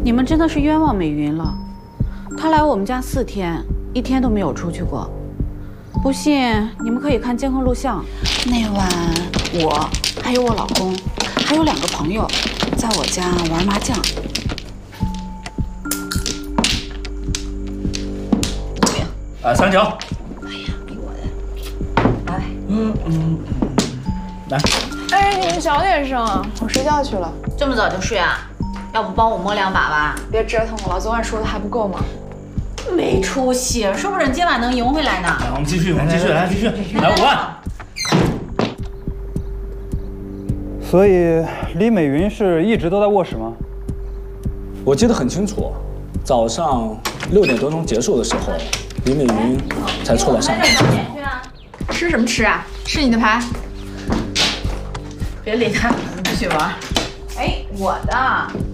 你们真的是冤枉美云了。她来我们家4天，1天都没有出去过。不信你们可以看监控录像。那晚我还有我老公，还有2个朋友，在我家玩麻将。 3条。 哎呀，比我的。来。 来。 哎，你们小点声，我睡觉去了。 这么早就睡啊？要不帮我摸2把吧？ 别折腾我了，昨晚说的还不够吗？ 没出息，说不准今晚能赢回来呢。 来，我们继续，来继续，来5万。 所以李美云是一直都在卧室吗？ 我记得很清楚，早上6点多钟结束的时候，李美云才出来上班。 吃什么吃啊？吃你的牌。 别理他，继续玩。哎，我的。